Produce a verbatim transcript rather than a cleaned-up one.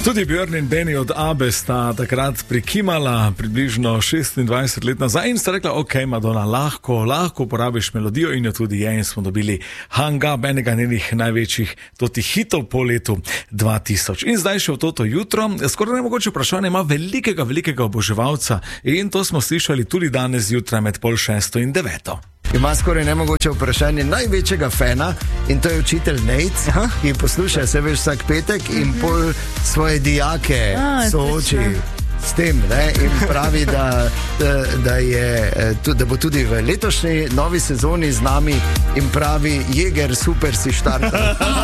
Tudi Björn in Benny od Abbe sta takrat prikimala približno šestindvajset let nazaj in sta rekla, ok, Madonna, lahko, lahko uporabiš melodijo in jo tudi je in smo dobili Hang Up, enega njenih največjih totih hitov po letu dva tisoč. In zdaj še v toto jutro, skoraj nemogoče vprašanje ima velikega, velikega oboževalca in to smo slišali tudi danes zjutraj med pol šesto in deveto. Ima skoraj nemogoče vprašanje največjega fena in to je učitelj Nejc, ki posluša se veš vsak petek in pol svoje dijake A, sooči točno. s tem, ne? In pravi, da, da, da, je, da bo tudi v letošnji novi sezoni z nami in pravi, Jeger, super si štartal.